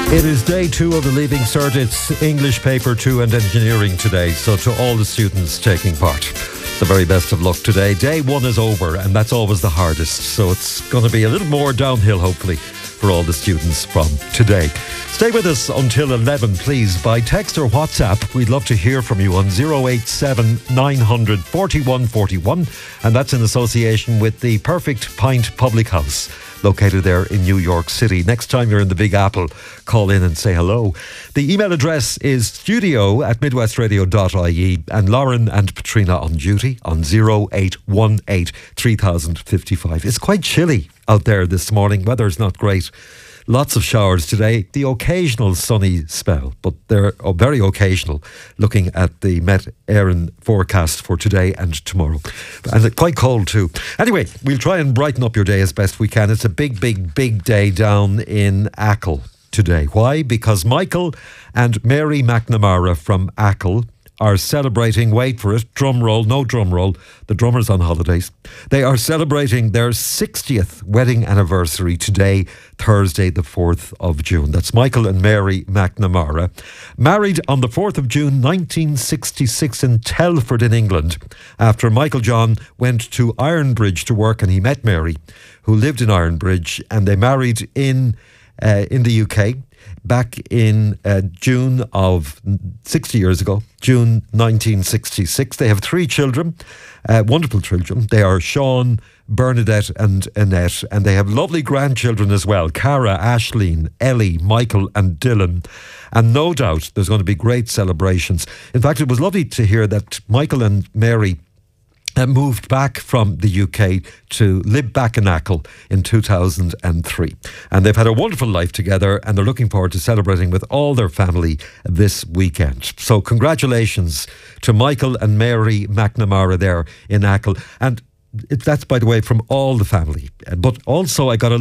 It is day 2 of the Leaving Cert. It's English Paper 2 and Engineering today. So to all the students taking part, the very best of luck today. Day 1 is over and that's always the hardest. So it's going to be a little more downhill, hopefully, for all the students from today. Stay with us until 11, please, by text or WhatsApp. We'd love to hear from you on 087 900 4141, and that's in association with the Perfect Pint Public House, located there in New York City. Next time you're in the Big Apple, call in and say hello. The email address is studio@midwestradio.ie, and Lauren and Patrina on duty on 0818 3055. It's quite chilly out there this morning. Weather's not great. Lots of showers today. The occasional sunny spell, but they're very occasional, looking at the Met Éireann forecast for today and tomorrow. And it's quite cold too. Anyway, we'll try and brighten up your day as best we can. It's a big day down in Achill today. Why? Because Michael and Mary McNamara from Achill are celebrating, wait for it, drum roll, no drum roll, the drummer's on holidays. They are celebrating their 60th wedding anniversary today, Thursday the 4th of June. That's Michael and Mary McNamara. Married on the 4th of June 1966 in Telford in England, after Michael John went to Ironbridge to work and he met Mary, who lived in Ironbridge, and they married in the UK back in June of 60 years ago, June 1966. They have 3 children, wonderful children. They are Sean, Bernadette and Annette, and they have lovely grandchildren as well, Cara, Ashleen, Ellie, Michael and Dylan. And no doubt there's going to be great celebrations. In fact, it was lovely to hear that Michael and Mary moved back from the UK to live back in Achill in 2003. And they've had a wonderful life together, and they're looking forward to celebrating with all their family this weekend. So congratulations to Michael and Mary McNamara there in Achill. And that's, by the way, from all the family. But also I got a